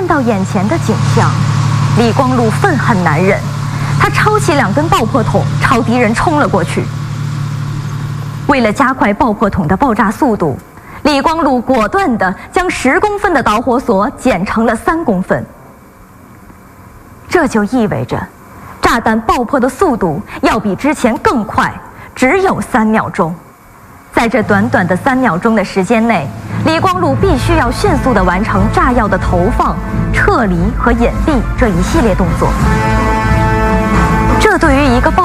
看到眼前的景象，李光禄愤恨难忍，他抄起2根爆破筒朝敌人冲了过去。为了加快爆破筒的爆炸速度，李光禄果断地将10公分的导火索剪成了3公分。这就意味着，炸弹爆破的速度要比之前更快，只有3秒钟。在这短短的3秒钟的时间内，李光禄必须要迅速地完成炸药的投放、撤离和隐蔽这一系列动作。这对于一个